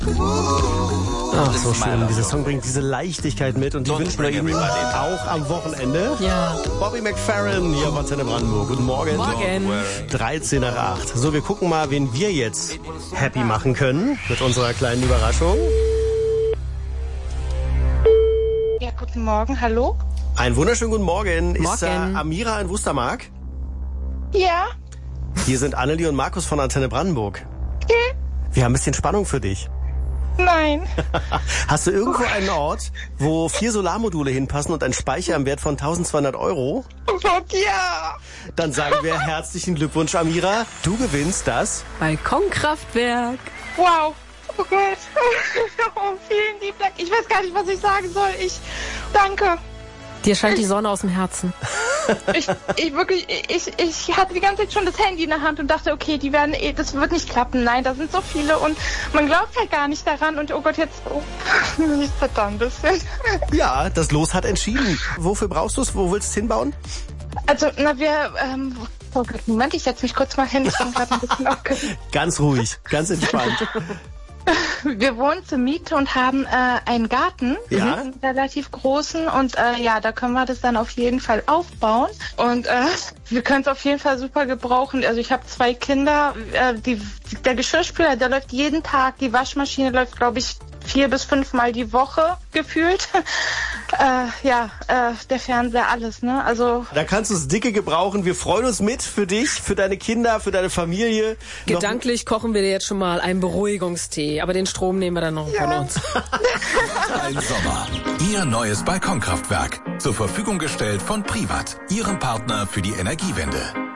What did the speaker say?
Ach, so schön. Dieser Song bringt diese Leichtigkeit mit und die wünschen wir Ihnen auch am Wochenende. Ja. Bobby McFerrin hier von Antenne Brandenburg. Guten Morgen. Morgen. 13 nach 8. So, wir gucken mal, wen wir jetzt happy machen können mit unserer kleinen Überraschung. Ja, guten Morgen, hallo? Einen wunderschönen guten Morgen. Ist Morgen. Amira in Wustermark? Ja? Hier sind Annelie und Markus von Antenne Brandenburg. Okay. Wir haben ein bisschen Spannung für dich. Nein. Hast du irgendwo einen Ort, wo 4 Solarmodule hinpassen und ein Speicher im Wert von 1.200 €? Oh Gott, ja. Dann sagen wir herzlichen Glückwunsch, Amira. Du gewinnst das. Balkonkraftwerk. Wow. Oh Gott. Oh, vielen lieben Dank. Ich weiß gar nicht, was ich sagen soll. Danke. Dir scheint die Sonne aus dem Herzen. Ich hatte die ganze Zeit schon das Handy in der Hand und dachte, okay, das wird nicht klappen. Nein, da sind so viele und man glaubt halt gar nicht daran und oh Gott, jetzt, ich zitter ein bisschen. Ja, das Los hat entschieden. Wofür brauchst du es? Wo willst du es hinbauen? Also, oh Gott, Moment, ich setze mich kurz mal hin. Ich bin gerade ein bisschen aufgeregt. Ganz ruhig, ganz entspannt. Wir wohnen zur Miete und haben einen Garten, Ja. einen relativ großen und da können wir das dann auf jeden Fall aufbauen und wir können es auf jeden Fall super gebrauchen. Also ich habe 2 Kinder, der Geschirrspüler, der läuft jeden Tag, die Waschmaschine läuft, glaube ich, 4 bis 5 Mal die Woche gefühlt. Der Fernseher, alles, ne? Also Da kannst du es dicke gebrauchen. Wir freuen uns mit für dich, für deine Kinder, für deine Familie. Gedanklich kochen wir dir jetzt schon mal einen Beruhigungstee, aber den Strom nehmen wir dann noch von uns. Ein Sommer. Ihr neues Balkonkraftwerk. Zur Verfügung gestellt von Privat, Ihrem Partner für die Energiewende.